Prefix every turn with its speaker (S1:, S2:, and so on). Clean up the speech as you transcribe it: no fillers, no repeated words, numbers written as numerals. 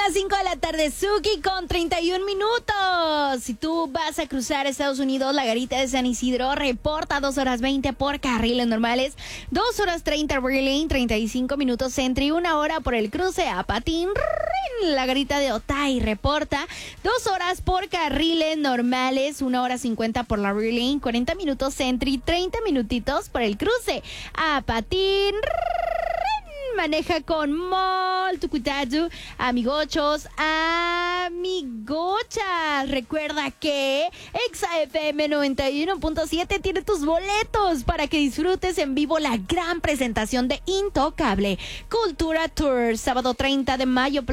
S1: las 5 de la tarde, Suki, con 31 minutos. Si tú vas a cruzar Estados Unidos, la garita de San Isidro reporta 2 horas 20 por carriles normales, 2 horas 30 Relane, 35 minutos Centro y 1 hora por el cruce a Patín. La garita de Otay reporta 2 horas por carriles normales, 1 hora 50 por la Relane, 40 minutos Centro y 30 minutitos por el cruce a Patín. Maneja con molto cuidado, amigochos, amigochas. Recuerda que Exa FM 91.7 tiene tus boletos para que disfrutes en vivo la gran presentación de Intocable Cultura Tour, sábado 30 de mayo.